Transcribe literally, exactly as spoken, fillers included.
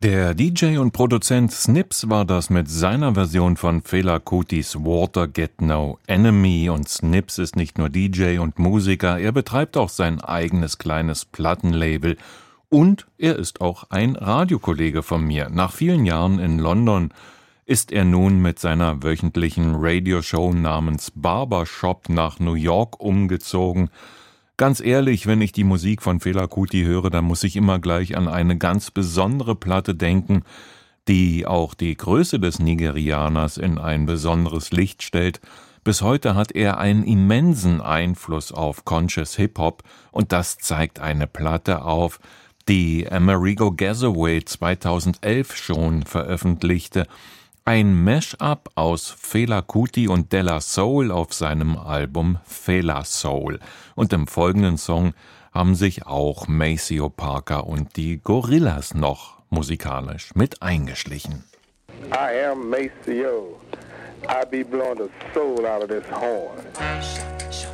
Der D J und Produzent Snips war das mit seiner Version von Fela Kutis Water Get No Enemy. Und Snips ist nicht nur D J und Musiker, er betreibt auch sein eigenes kleines Plattenlabel. Und er ist auch ein Radiokollege von mir. Nach vielen Jahren in London ist er nun mit seiner wöchentlichen Radioshow namens Barbershop nach New York umgezogen. Ganz ehrlich, wenn ich die Musik von Fela Kuti höre, dann muss ich immer gleich an eine ganz besondere Platte denken, die auch die Größe des Nigerianers in ein besonderes Licht stellt. Bis heute hat er einen immensen Einfluss auf Conscious Hip-Hop und das zeigt eine Platte auf, die Amerigo Gazaway zweitausendelf schon veröffentlichte. Ein Mash-up aus Fela Kuti und De La Soul auf seinem Album Fela Soul. Und im folgenden Song haben sich auch Maceo Parker und die Gorillas noch musikalisch mit eingeschlichen. I am Maceo. I be blowing the soul out of this horn.